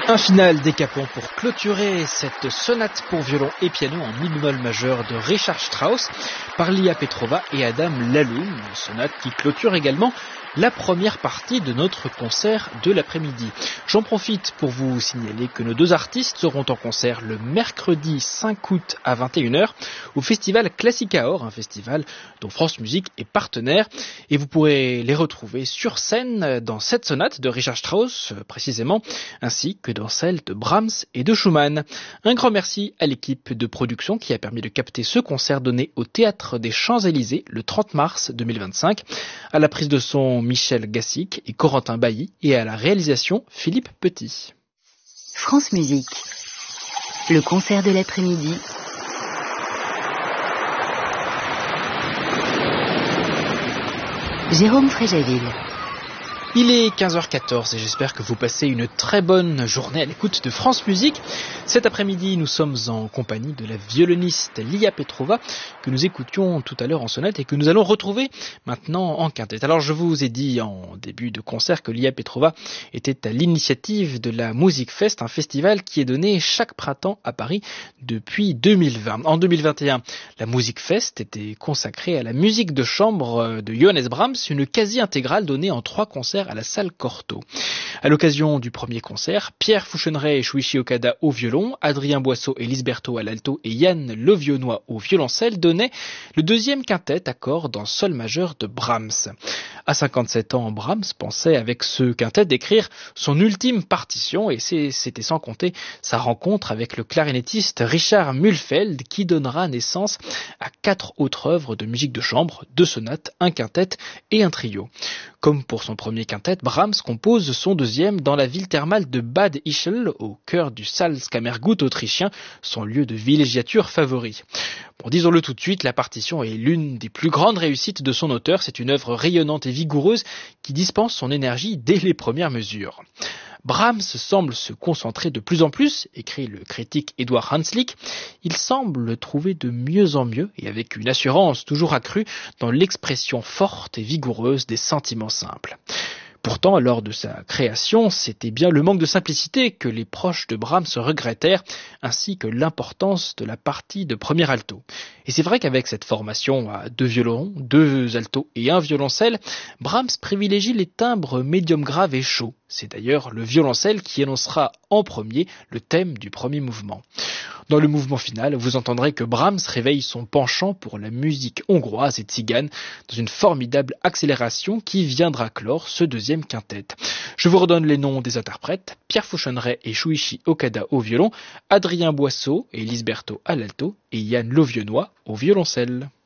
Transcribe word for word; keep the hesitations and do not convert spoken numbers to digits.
Un final décapant pour clôturer cette sonate pour violon et piano en mi bémol majeur de Richard Strauss par Lia Petrova et Adam Laloum, une sonate qui clôture également la première partie de notre concert de l'après-midi. J'en profite pour vous signaler que nos deux artistes seront en concert le mercredi cinq août à vingt et une heures au festival Classicaor, un festival dont France Musique est partenaire, et vous pourrez les retrouver sur scène dans cette sonate de Richard Strauss précisément, ainsi que dans celle de Brahms et de Schumann. Un grand merci à l'équipe de production qui a permis de capter ce concert donné au Théâtre des Champs-Élysées le trente mars deux mille vingt-cinq, à la prise de son Michel Gassic et Corentin Bailly, et à la réalisation Philippe Petit. France Musique, le concert de l'après-midi. Jérôme Fréjaville. Il est quinze heures quatorze et j'espère que vous passez une très bonne journée à l'écoute de France Musique. Cet après-midi, nous sommes en compagnie de la violoniste Lia Petrova, que nous écoutions tout à l'heure en sonate et que nous allons retrouver maintenant en quintette. Alors, je vous ai dit en début de concert que Lia Petrova était à l'initiative de la Music Fest, un festival qui est donné chaque printemps à Paris depuis deux mille vingt. En deux mille vingt et un, la Music Fest était consacrée à la musique de chambre de Johannes Brahms, une quasi-intégrale donnée en trois concerts à la salle Cortot. À l'occasion du premier concert, Pierre Fouchonneret et Shuichi Okada au violon, Adrien Boisseau et Lisberto à l'alto et Yann Lovionnois au violoncelle donnaient le deuxième quintet à cordes en sol majeur de Brahms. À cinquante-sept ans, Brahms pensait avec ce quintet d'écrire son ultime partition et c'était sans compter sa rencontre avec le clarinettiste Richard Mühlfeld qui donnera naissance à quatre autres œuvres de musique de chambre, deux sonates, un quintet et un trio. Comme pour son premier quintet, Brahms compose son deuxième dans la ville thermale de Bad Ischl, au cœur du Salzkammergut autrichien, son lieu de villégiature favori. Bon, disons-le tout de suite, la partition est l'une des plus grandes réussites de son auteur. C'est une œuvre rayonnante et vigoureuse qui dispense son énergie dès les premières mesures. Brahms semble se concentrer de plus en plus, écrit le critique Édouard Hanslick. Il semble trouver de mieux en mieux, et avec une assurance toujours accrue, dans l'expression forte et vigoureuse des sentiments simples. Pourtant, lors de sa création, c'était bien le manque de simplicité que les proches de Brahms regrettèrent, ainsi que l'importance de la partie de premier alto. Et c'est vrai qu'avec cette formation à deux violons, deux altos et un violoncelle, Brahms privilégie les timbres médium graves et chauds. C'est d'ailleurs le violoncelle qui énoncera en premier le thème du premier mouvement. Dans le mouvement final, vous entendrez que Brahms réveille son penchant pour la musique hongroise et tzigane dans une formidable accélération qui viendra clore ce deuxième quintet. Je vous redonne les noms des interprètes: Pierre Fouchonneret et Shuichi Okada au violon, Adrien Boisseau et Lisberto à l'alto et Yann Lovionnois au violoncelle.